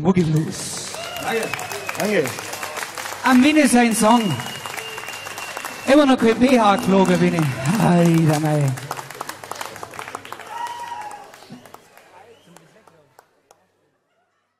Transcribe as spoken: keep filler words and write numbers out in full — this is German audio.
Boogie Blues. Danke. Danke. Am Winne sein Song. Immer noch kein B H geflogen bin ich. Alter, mei.